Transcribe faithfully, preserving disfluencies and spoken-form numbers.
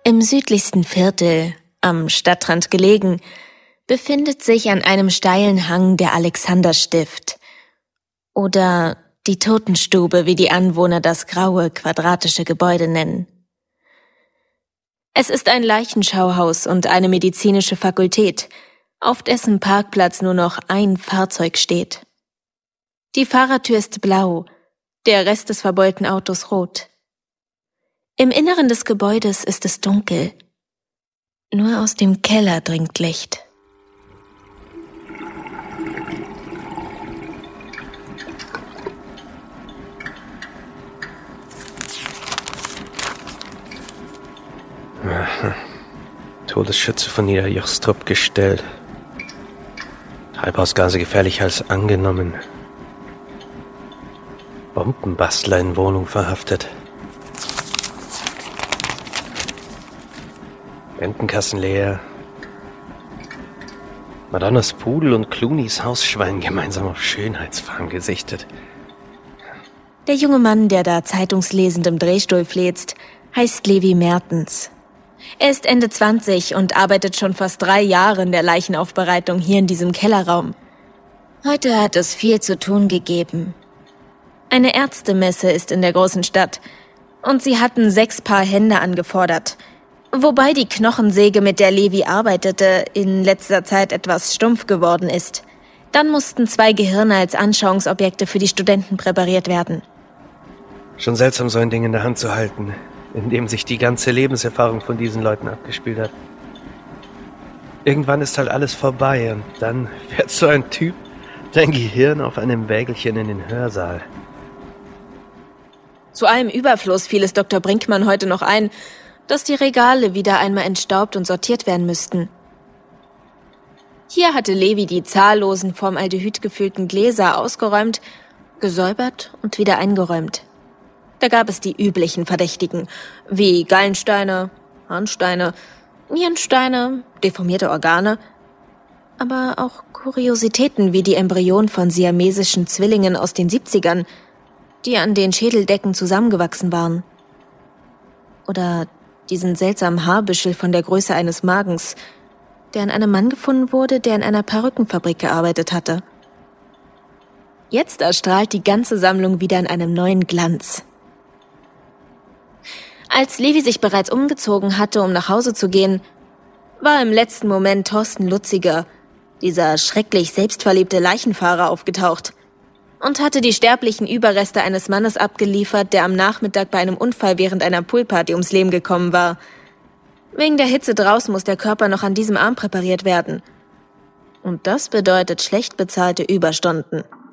Im südlichsten Viertel, am Stadtrand gelegen, befindet sich an einem steilen Hang der Alexanderstift oder die Totenstube, wie die Anwohner das graue, quadratische Gebäude nennen. Es ist ein Leichenschauhaus und eine medizinische Fakultät, auf dessen Parkplatz nur noch ein Fahrzeug steht. Die Fahrertür ist blau, der Rest des verbeulten Autos rot. Im Inneren des Gebäudes ist es dunkel. Nur aus dem Keller dringt Licht. Todesschütze von Niederjochstrup gestellt. Treibhausgase gefährlicher als angenommen. Bombenbastler in Wohnung verhaftet. Rentenkassen leer. Madonnas Pudel und Clooney's Hausschwein gemeinsam auf Schönheitsfarm gesichtet. Der junge Mann, der da zeitungslesend im Drehstuhl fläzt, heißt Levi Mertens. Er ist Ende zwanzig und arbeitet schon fast drei Jahre in der Leichenaufbereitung hier in diesem Kellerraum. Heute hat es viel zu tun gegeben. Eine Ärztemesse ist in der großen Stadt und sie hatten sechs Paar Hände angefordert, wobei die Knochensäge, mit der Levi arbeitete, in letzter Zeit etwas stumpf geworden ist. Dann mussten zwei Gehirne als Anschauungsobjekte für die Studenten präpariert werden. Schon seltsam, so ein Ding in der Hand zu halten, in dem sich die ganze Lebenserfahrung von diesen Leuten abgespielt hat. Irgendwann ist halt alles vorbei und dann fährt so ein Typ dein Gehirn auf einem Wägelchen in den Hörsaal. Zu allem Überfluss fiel es Doktor Brinkmann heute noch ein, dass die Regale wieder einmal entstaubt und sortiert werden müssten. Hier hatte Levi die zahllosen vom Aldehyd gefüllten Gläser ausgeräumt, gesäubert und wieder eingeräumt. Da gab es die üblichen Verdächtigen, wie Gallensteine, Harnsteine, Nierensteine, deformierte Organe, aber auch Kuriositäten wie die Embryonen von siamesischen Zwillingen aus den siebzigern, die an den Schädeldecken zusammengewachsen waren. Oder diesen seltsamen Haarbüschel von der Größe eines Magens, der an einem Mann gefunden wurde, der in einer Perückenfabrik gearbeitet hatte. Jetzt erstrahlt die ganze Sammlung wieder in einem neuen Glanz. Als Levi sich bereits umgezogen hatte, um nach Hause zu gehen, war im letzten Moment Thorsten Lutziger, dieser schrecklich selbstverliebte Leichenfahrer, aufgetaucht und hatte die sterblichen Überreste eines Mannes abgeliefert, der am Nachmittag bei einem Unfall während einer Poolparty ums Leben gekommen war. Wegen der Hitze draußen muss der Körper noch an diesem Abend präpariert werden. Und das bedeutet schlecht bezahlte Überstunden.